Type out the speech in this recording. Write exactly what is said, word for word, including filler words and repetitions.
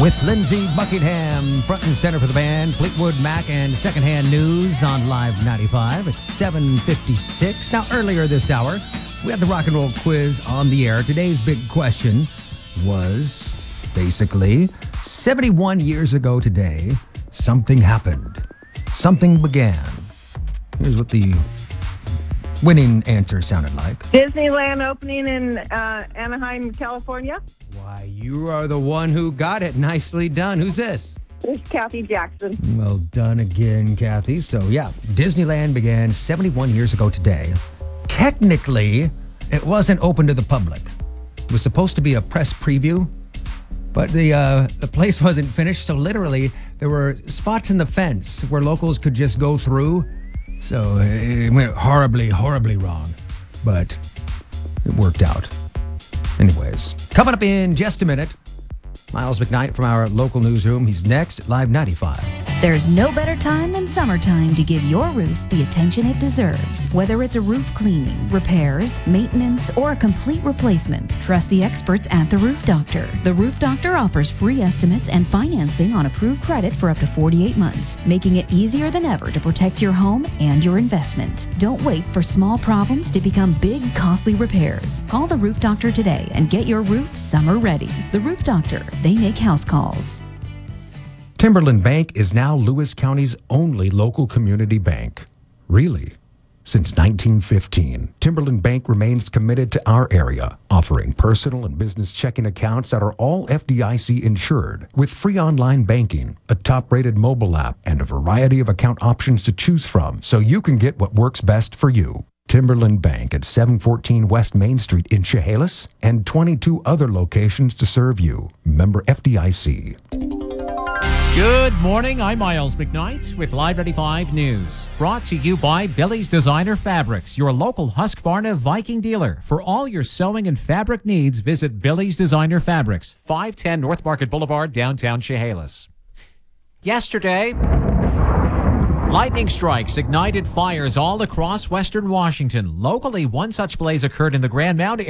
with Lindsey Buckingham, front and center for the band, Fleetwood Mac, and Secondhand News on Live ninety-five at seven fifty-six. Now, earlier this hour, we had the rock and roll quiz on the air. Today's big question was basically seventy-one years ago today, something happened. Something began. Here's what the winning answer sounded like. Disneyland opening in uh, Anaheim, California. Why, you are the one who got it. Nicely done. Who's this? This is Kathy Jackson. Well done again, Kathy. So, yeah, Disneyland began seventy-one years ago today. Technically, it wasn't open to the public. It was supposed to be a press preview, but the uh, the place wasn't finished, so literally there were spots in the fence where locals could just go through. So it went horribly, horribly wrong, but it worked out. Anyways, coming up in just a minute, Miles McKnight from our local newsroom. He's next at Live ninety-five. There's no better time than summertime to give your roof the attention it deserves. Whether it's a roof cleaning, repairs, maintenance, or a complete replacement, trust the experts at The Roof Doctor. The Roof Doctor offers free estimates and financing on approved credit for up to forty-eight months, making it easier than ever to protect your home and your investment. Don't wait for small problems to become big, costly repairs. Call The Roof Doctor today and get your roof summer ready. The Roof Doctor. They make house calls. Timberland Bank is now Lewis County's only local community bank. Really? Since nineteen fifteen, Timberland Bank remains committed to our area, offering personal and business checking accounts that are all F D I C insured, with free online banking, a top-rated mobile app, and a variety of account options to choose from, so you can get what works best for you. Timberland Bank at seven fourteen West Main Street in Chehalis, and twenty-two other locations to serve you. Member F D I C. Good morning, I'm Miles McKnight with Live ninety-five News. Brought to you by Billy's Designer Fabrics, your local Husqvarna Viking dealer. For all your sewing and fabric needs, visit Billy's Designer Fabrics, five ten North Market Boulevard, downtown Chehalis. Yesterday, lightning strikes ignited fires all across western Washington. Locally, one such blaze occurred in the Grand Mound area.